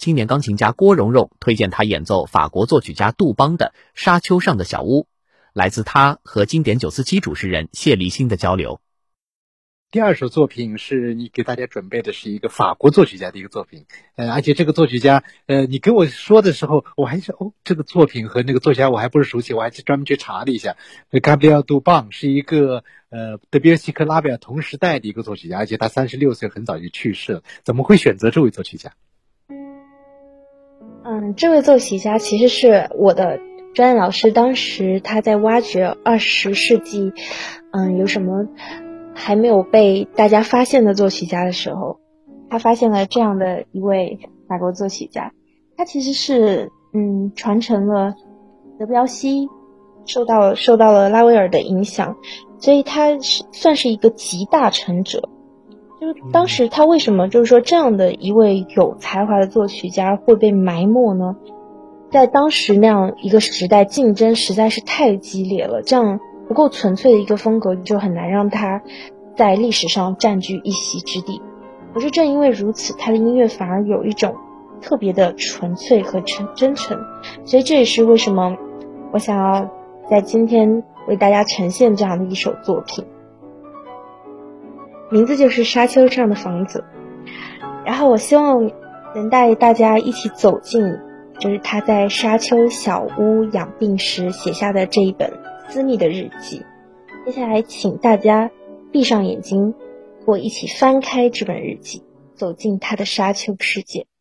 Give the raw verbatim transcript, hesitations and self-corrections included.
青年钢琴家郭蓉蓉推荐他演奏法国作曲家杜邦的《沙丘上的小屋》，来自他和经典九四七主持人谢立新的交流。 第二首作品是你给大家准备的是一个法国作曲家的一个作品，呃，而且这个作曲家，呃，你跟我说的时候，我还是哦，这个作品和那个作曲家我还不是熟悉，我还去专门去查了一下。Gabriel Dubon 是一个呃德彪西和拉贝尔同时代的一个作曲家，而且他三十六岁很早就去世了。怎么会选择这位作曲家？ 嗯，这位作曲家其实是我的专业老师，当时他在挖掘二十世纪，嗯，有什么还没有被大家发现的作曲家的时候，他发现了这样的一位法国作曲家。他其实是嗯传承了德彪西，受到受到了拉威尔的影响，所以他是算是一个集大成者。就是当时他为什么就是说这样的一位有才华的作曲家会被埋没呢？在当时那样一个时代，竞争实在是太激烈了，这样不够纯粹的一个风格就很难让他在历史上占据一席之地。可是正因为如此，他的音乐反而有一种特别的纯粹和真诚，所以这也是为什么我想要在今天为大家呈现这样的一首作品，名字就是《沙丘上的房子》。然后我希望能带大家一起走进就是他在沙丘小屋养病时写下的这一本私密的日记。接下来请大家闭上眼睛，或一起翻开这本日记，走进他的沙丘世界。